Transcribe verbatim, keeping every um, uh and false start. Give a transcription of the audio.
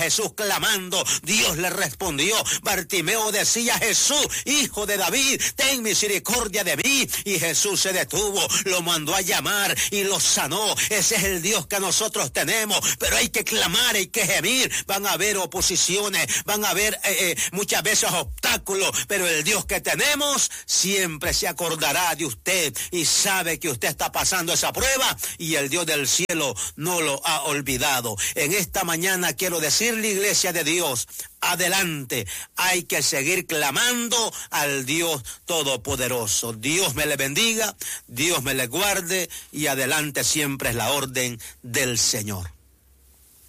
Jesús clamando, Dios le respondió. Bartimeo decía, Jesús, hijo de David, ten misericordia de mí. Y Jesús se detuvo, lo mandó a llamar y lo sanó. Ese es el Dios que nosotros tenemos, pero hay que clamar, hay que gemir. Van a haber oposiciones, van a haber eh, eh, muchas veces obstáculos, pero el Dios que tenemos siempre se acordará de usted y sabe que usted está pasando esa prueba y el Dios del cielo no lo ha olvidado. En esta mañana quiero decirle, iglesia de Dios, adelante, hay que seguir clamando al Dios Todopoderoso. Dios me le bendiga, Dios me le guarde y adelante siempre es la orden del Señor.